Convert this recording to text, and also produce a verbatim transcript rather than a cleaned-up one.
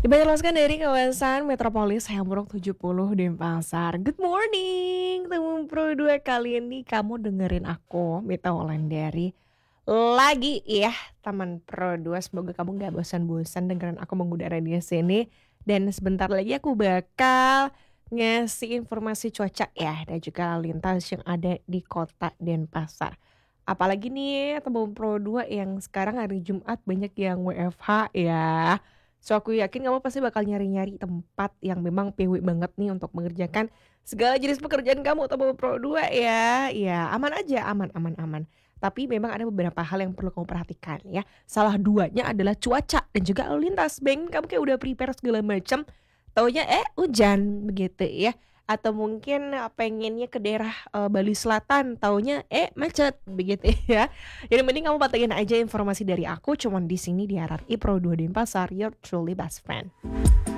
Diberluaskan dari kawasan metropolis Hayamuruk tujuh puluh Denpasar. Good morning, teman Pro dua kali ini kamu dengerin aku, Mita Wulandari. Lagi ya, teman Pro dua, semoga kamu nggak bosan-bosan dengerin aku mengudara di sini. Dan sebentar lagi aku bakal ngasih informasi cuaca ya, dan juga lalu lintas yang ada di kota Denpasar. Apalagi nih teman Pro dua yang sekarang hari Jumat banyak yang W F H ya. So aku yakin kamu pasti bakal nyari-nyari tempat yang memang P W banget nih untuk mengerjakan segala jenis pekerjaan kamu atau Pro dua ya. Ya, aman aja, aman aman aman. Tapi memang ada beberapa hal yang perlu kamu perhatikan ya. Salah duanya adalah cuaca dan juga lalu lintas. Bayangin kamu kayak udah prepare segala macam, taunya eh hujan begitu ya. Atau mungkin eh, pengennya ke daerah eh, Bali Selatan, taunya eh macet begitu ya. Jadi mending kamu pantengin aja informasi dari aku cuman di sini di R R I Pro dua Denpasar, your truly best friend.